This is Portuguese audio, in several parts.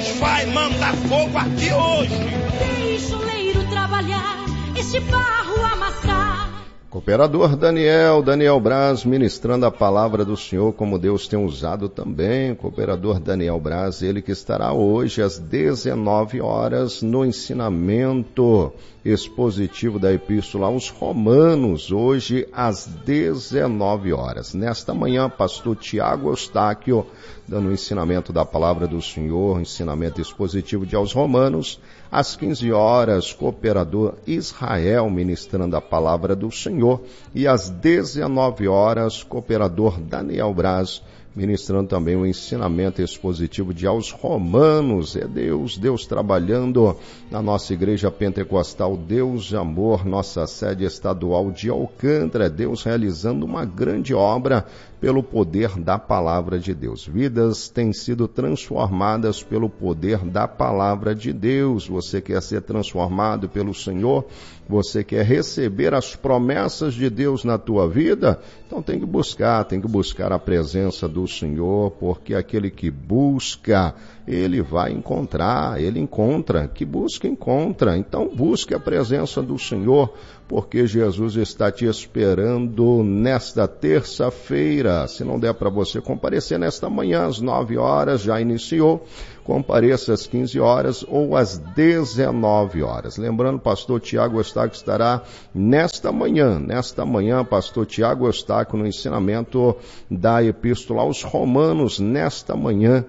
Deus vai mandar fogo aqui hoje. Deixa o leiro trabalhar, este barro amassar. Cooperador Daniel Braz, ministrando a palavra do Senhor, como Deus tem usado também. Cooperador Daniel Braz, ele que estará hoje às 19 horas no ensinamento expositivo da Epístola aos Romanos, hoje às 19 horas. Nesta manhã, pastor Tiago Eustáquio, dando o ensinamento da palavra do Senhor, ensinamento expositivo de aos Romanos. Às 15 horas, cooperador Israel, ministrando a palavra do Senhor. E às 19 horas, cooperador Daniel Braz, ministrando também o ensinamento expositivo de aos Romanos. É Deus trabalhando na nossa igreja pentecostal, Deus de Amor, nossa sede estadual de Alcântara. Deus realizando uma grande obra pelo poder da palavra de Deus. Vidas têm sido transformadas pelo poder da palavra de Deus. Você quer ser transformado pelo Senhor? Você quer receber as promessas de Deus na tua vida? Então tem que buscar a presença do Senhor, porque aquele que busca, ele vai encontrar, ele encontra, que busca, encontra. Então busque a presença do Senhor, porque Jesus está te esperando nesta terça-feira. Se não der para você comparecer nesta manhã, às 9 horas, já iniciou. Compareça às 15 horas ou às 19 horas. Lembrando, pastor Tiago Eustáquio estará nesta manhã, pastor Tiago Eustáquio no ensinamento da Epístola aos Romanos, nesta manhã,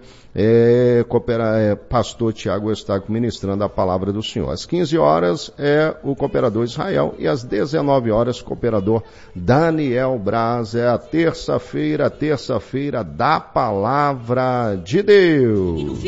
pastor Tiago Eustáquio ministrando a palavra do Senhor. Às 15 horas é o cooperador Israel e às 19 horas cooperador Daniel Braz. É a terça-feira da palavra de Deus.